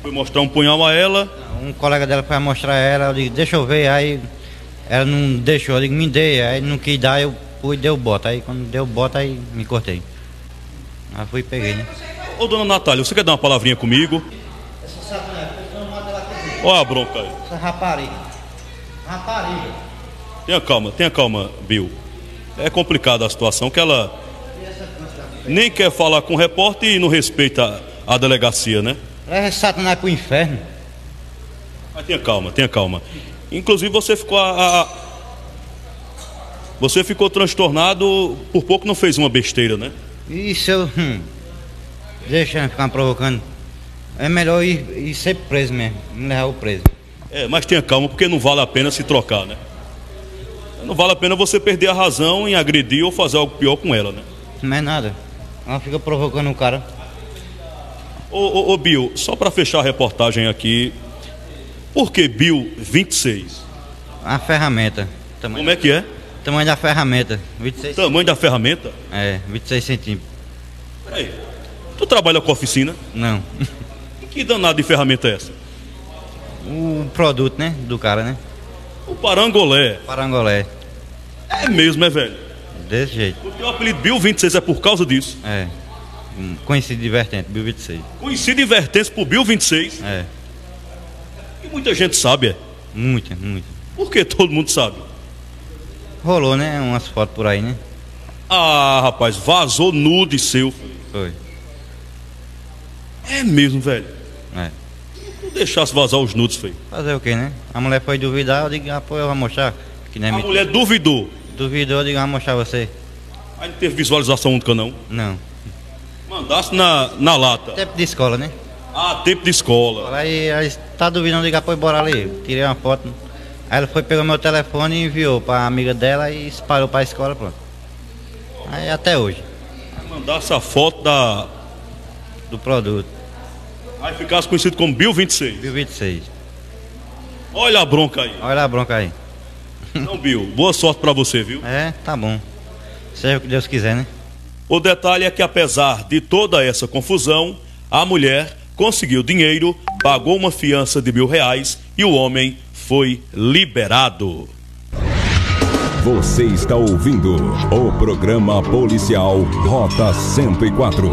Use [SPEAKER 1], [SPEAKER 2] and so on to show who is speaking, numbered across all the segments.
[SPEAKER 1] Foi mostrar um punhal a ela?
[SPEAKER 2] Um colega dela foi mostrar a ela, eu digo, deixa eu ver, aí ela não deixou, eu digo, me dê, aí não quis dar, eu fui e deu bota, aí quando deu bota, aí me cortei. Aí fui e peguei, né?
[SPEAKER 1] Ô, dona Natália, você quer dar uma palavrinha comigo?
[SPEAKER 2] Essa satanás, não mata ela aqui.
[SPEAKER 1] Olha a bronca aí.
[SPEAKER 2] Essa rapariga.
[SPEAKER 1] Tenha calma, Bill. É complicada a situação, que ela nem quer falar com o repórter e não respeita a delegacia, né?
[SPEAKER 2] Leva esse satanás pro inferno.
[SPEAKER 1] Mas tenha calma. Inclusive você ficou você ficou transtornado, por pouco não fez uma besteira, né?
[SPEAKER 2] Isso eu... Deixa eu ficar provocando. É melhor ir ser preso mesmo, me levar o preso.
[SPEAKER 1] Mas tenha calma, porque não vale a pena se trocar, né? Não vale a pena você perder a razão em agredir ou fazer algo pior com ela, né?
[SPEAKER 2] Não é nada. Ela fica provocando o cara.
[SPEAKER 1] Ô Bill, só para fechar a reportagem aqui, por que Bill 26?
[SPEAKER 2] A ferramenta.
[SPEAKER 1] Como é que é?
[SPEAKER 2] Tamanho da ferramenta. 26.
[SPEAKER 1] Tamanho da ferramenta?
[SPEAKER 2] 26 centímetros.
[SPEAKER 1] Peraí, tu trabalha com oficina?
[SPEAKER 2] Não.
[SPEAKER 1] Que danado de ferramenta é essa?
[SPEAKER 2] O produto, né? Do cara, né?
[SPEAKER 1] O parangolé.
[SPEAKER 2] Parangolé.
[SPEAKER 1] É mesmo, é velho?
[SPEAKER 2] Desse jeito.
[SPEAKER 1] Porque o apelido Bill 26 é por causa disso?
[SPEAKER 2] Conhecido de vertente, Bill 26.
[SPEAKER 1] Conhecido em vertentes por Bill 26? E muita gente sabe,
[SPEAKER 2] Muita.
[SPEAKER 1] Por que todo mundo sabe?
[SPEAKER 2] Rolou, né? Umas fotos por aí, né?
[SPEAKER 1] Ah, rapaz, vazou nude seu.
[SPEAKER 2] Foi.
[SPEAKER 1] É mesmo, velho?
[SPEAKER 2] Não
[SPEAKER 1] deixasse vazar os nudes, feio.
[SPEAKER 2] Fazer o que, né? A mulher foi duvidar, eu digo, pô, eu vou mostrar. Que não é
[SPEAKER 1] mulher duvidou?
[SPEAKER 2] Duvidou, eu digo, vou mostrar você.
[SPEAKER 1] Aí não teve visualização única, não?
[SPEAKER 2] Não.
[SPEAKER 1] Mandasse na lata?
[SPEAKER 2] Tempo de escola, né?
[SPEAKER 1] Tempo de escola.
[SPEAKER 2] Aí tá duvidando, eu digo, pô, bora ali. Eu tirei uma foto. Aí ela foi, pegou meu telefone e enviou pra amiga dela e espalhou pra escola, pronto. Aí até hoje.
[SPEAKER 1] Mandasse a foto
[SPEAKER 2] do produto.
[SPEAKER 1] Aí ficasse conhecido como Bill 26.
[SPEAKER 2] Bill 26.
[SPEAKER 1] Olha a bronca aí.
[SPEAKER 2] Olha a bronca aí.
[SPEAKER 1] Então, Bill, boa sorte pra você, viu?
[SPEAKER 2] Tá bom. Seja o que Deus quiser, né?
[SPEAKER 1] O detalhe é que, apesar de toda essa confusão, a mulher conseguiu dinheiro, pagou uma fiança de R$1.000 e o homem foi liberado.
[SPEAKER 3] Você está ouvindo o programa policial Rota 104.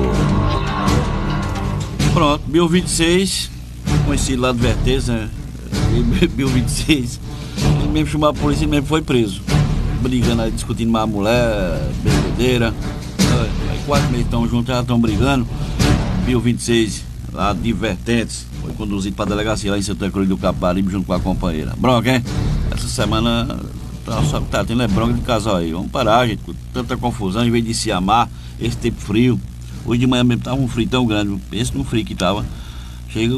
[SPEAKER 4] Pronto, Bill 26, conhecido lá do Vertez, né? Bill 26, ele mesmo chamou a polícia e mesmo foi preso. Brigando aí, discutindo com a mulher, bebedeira. Aí 4 meses estão juntos, já estão brigando. Bill 26, lá de Vertentes, foi conduzido para a delegacia lá em Santa Cruz do Caparibe junto com a companheira. Bronca, hein? Essa semana só que tá tendo bronca de casal aí. Vamos parar, gente, com tanta confusão, em vez de se amar, esse tempo frio. Hoje de manhã mesmo tava um frio tão grande, pensa no frio que tava. Chega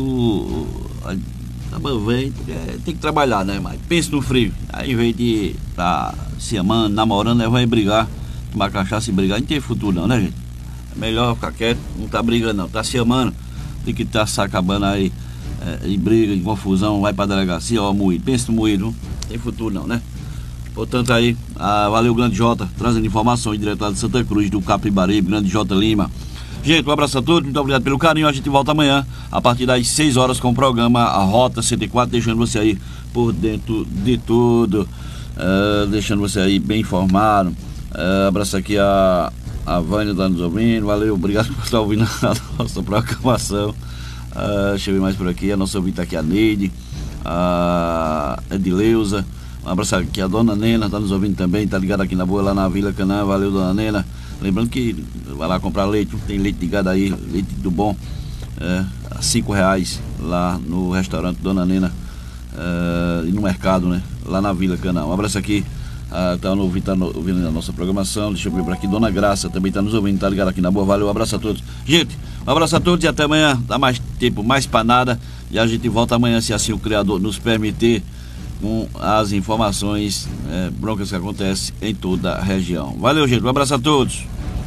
[SPEAKER 4] tem que trabalhar, né? Mas pensa no frio. Aí em vez de tá se amando, namorando, aí vai brigar, tomar cachaça e brigar, não tem futuro não, né, gente? É melhor ficar quieto, não tá brigando não, tá se amando, tem que estar se acabando aí em briga, em confusão, vai pra delegacia, ó, moído. Pensa no moído, não tem futuro não, né? Portanto aí, valeu Grande Jota, trazendo informações direto lá de Santa Cruz, do Capibaribe, Grande Jota Lima. Gente, um abraço a todos, muito obrigado pelo carinho. A gente volta amanhã, a partir das 6 horas, com o programa A Rota 104, deixando você aí por dentro de tudo, deixando você aí bem informado. Abraço aqui a Vânia, tá nos ouvindo, valeu, obrigado por estar ouvindo a nossa programação. Deixa eu ver mais por aqui, a nossa ouvinte aqui, a Neide, a Edileuza. Um abraço aqui a Dona Nena, tá nos ouvindo também, tá ligado aqui na boa, lá na Vila Canaã, valeu Dona Nena. Lembrando que vai lá comprar leite, tem leite de gado aí, leite do bom, a R$5 lá no restaurante Dona Nena, e no mercado, né, lá na Vila Canaã. Um abraço aqui, tá ouvindo a nossa programação. Deixa eu ver por aqui, Dona Graça também tá nos ouvindo, tá ligado aqui na boa, valeu, um abraço a todos. Gente, um abraço a todos e até amanhã, dá mais tempo, mais pra nada, e a gente volta amanhã, se assim o Criador nos permitir, com as informações broncas que acontecem em toda a região. Valeu, gente, um abraço a todos.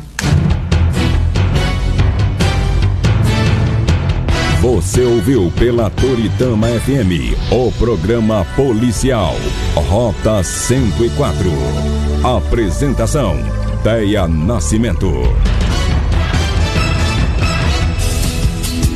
[SPEAKER 3] Você ouviu pela Toritama FM o programa policial Rota 104. Apresentação: Deia Nascimento.